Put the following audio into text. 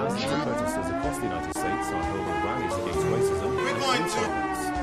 Protesters across the United States are holding rallies against racism and intolerance.